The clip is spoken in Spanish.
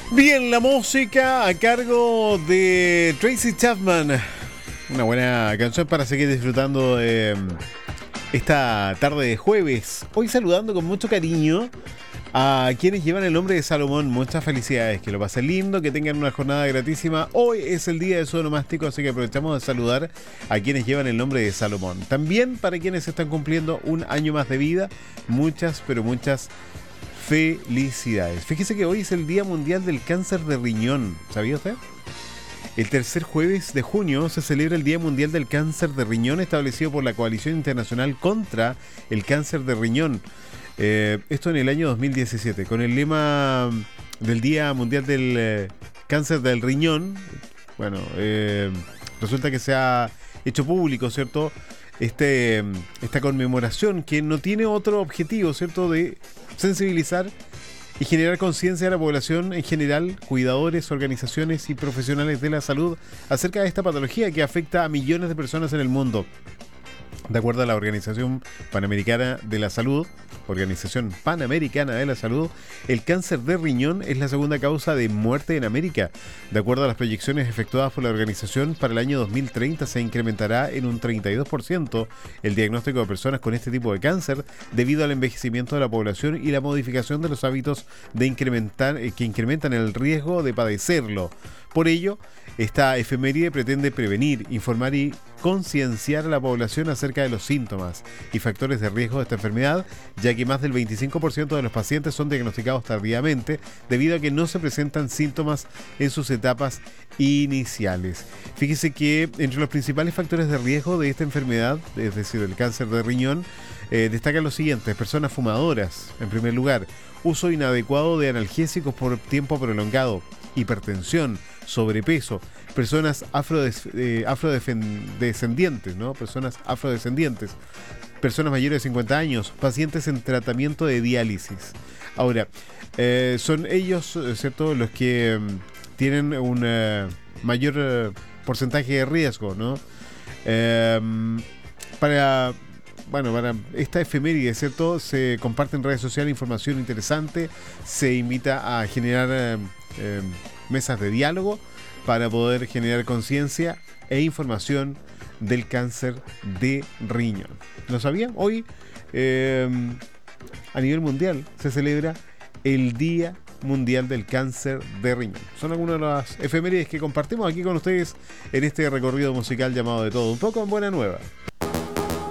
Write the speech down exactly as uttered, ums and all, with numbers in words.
Bien, la música a cargo de Tracy Chapman. Una buena canción para seguir disfrutando de esta tarde de jueves. Hoy saludando con mucho cariño a quienes llevan el nombre de Salomón. Muchas felicidades, que lo pasen lindo, que tengan una jornada gratísima. Hoy es el día de su onomástico, así que aprovechamos de saludar a quienes llevan el nombre de Salomón. También para quienes están cumpliendo un año más de vida, muchas, pero muchas felicidades. Fíjese que hoy es el Día Mundial del Cáncer de Riñón. ¿Sabía usted? El tercer jueves de junio se celebra el Día Mundial del Cáncer de Riñón, establecido por la Coalición Internacional contra el Cáncer de Riñón. Eh, esto en el año dos mil diecisiete, con el lema del Día Mundial del eh, Cáncer del Riñón. Bueno, eh, resulta que se ha hecho público, ¿cierto? Este, esta conmemoración que no tiene otro objetivo, ¿cierto?, de sensibilizar y generar conciencia a la población en general, cuidadores, organizaciones y profesionales de la salud acerca de esta patología que afecta a millones de personas en el mundo. De acuerdo a la Organización Panamericana de la Salud, Organización Panamericana de la Salud, el cáncer de riñón es la segunda causa de muerte en América. De acuerdo a las proyecciones efectuadas por la organización, para el año dos mil treinta se incrementará en un treinta y dos por ciento el diagnóstico de personas con este tipo de cáncer debido al envejecimiento de la población y la modificación de los hábitos de incrementar, eh, que incrementan el riesgo de padecerlo. Por ello, esta efeméride pretende prevenir, informar y concienciar a la población acerca de los síntomas y factores de riesgo de esta enfermedad, ya que más del veinticinco por ciento de los pacientes son diagnosticados tardíamente debido a que no se presentan síntomas en sus etapas iniciales. Fíjese que entre los principales factores de riesgo de esta enfermedad, es decir, el cáncer de riñón, eh, destacan los siguientes: personas fumadoras, en primer lugar, uso inadecuado de analgésicos por tiempo prolongado, hipertensión, sobrepeso, personas afrodes, eh, afrodescendientes, ¿no? Personas afrodescendientes, personas mayores de cincuenta años, pacientes en tratamiento de diálisis. Ahora, eh, son ellos, ¿cierto?, los que um, tienen un uh, mayor uh, porcentaje de riesgo, ¿no? Eh, para... Bueno, para esta efeméride, ¿cierto?, se comparte en redes sociales información interesante, se invita a generar eh, eh, mesas de diálogo para poder generar conciencia e información del cáncer de riñón. ¿Lo sabían? Hoy, eh, a nivel mundial, se celebra el Día Mundial del Cáncer de Riñón. Son algunas de las efemérides que compartimos aquí con ustedes en este recorrido musical llamado De Todo Un Poco en Buena Nueva.